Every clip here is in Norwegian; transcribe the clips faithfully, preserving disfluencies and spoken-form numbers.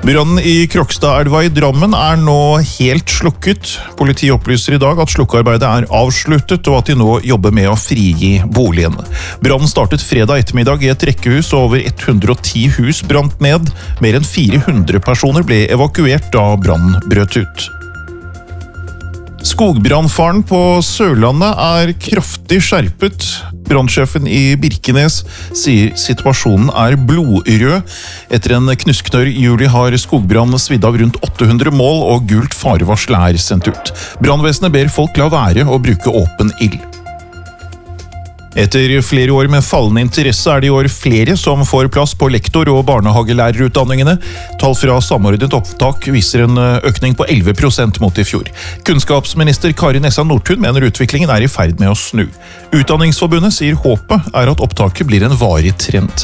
Brannen i Krokstadelva i Drammen er nå helt slukket. Politiet opplyser i dag at slukkearbeidet er avsluttet, og at de nå jobber med å frigi boligen. Brannen startet fredag ettermiddag i et rekkehus, og over hundre og ti hus brant ned. Mer enn fire hundre personer ble evakuert da brannen brøt ut. Skogbrannfaren på Sørlandet er kraftig skjerpet. Brannsjefen i Birkenes sier situasjonen er blodrød. Etter en knusktørr juli har skogbrann svidd av rundt åtte hundre mål, og gult farevarsel er sendt ut. Brannvesenet ber folk la være å bruke åpen ild. Etter flere år med fallende interesse er det i år flere som får plass på lektor- og barnehagelærerutdanningene. Tall fra Samordnet opptak viser en økning på elleve prosent mot i fjor. Kunnskapsminister Kari Nessa Nordtun mener utviklingen er i ferd med å snu. Utdanningsforbundet sier håpet er at opptaket blir en varig trend.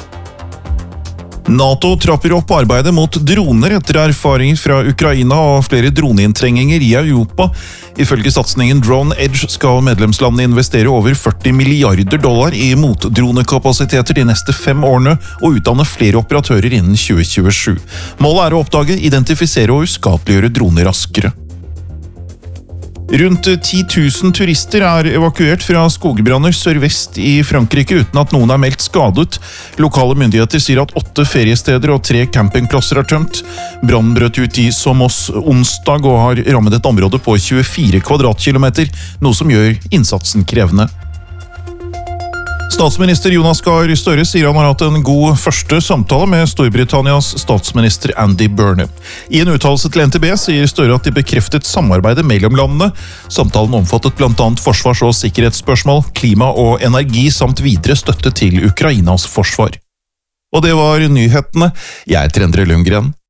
NATO trapper opp arbeidet mot droner etter erfaringer fra Ukraina og flere droneinntrengninger i Europa. Ifølge satsningen Drone Edge skal medlemslandene investere over førti milliarder dollar i motdronekapasiteter de neste fem årene og utdanne flere operatører innen tjue tjuesju. Målet er å oppdage, identifisere og uskadeliggjøre droner raskere. Rundt ti tusen turister er evakuert fra skogbranner sørvest i Frankrike uten at noen er meldt skadet. Lokale myndigheter sier at åtte feriesteder og tre campingplasser er tømt. Brannen brøt ut i Somos onsdag og har rammet et område på tjuefire kvadratkilometer, noe som gjør innsatsen krevende. Statsminister Jonas Gahr Støre sier han har hatt en god første samtale med Storbritannias statsminister Andy Burnham. I en uttalelse til N T B sier Støre at de bekreftet samarbeidet mellom landene. Samtalen omfattet blant annet forsvars- og sikkerhetsspørsmål, klima og energi samt videre støtte til Ukrainas forsvar. Og det var nyhetene. Jeg heter Endre Lundgren.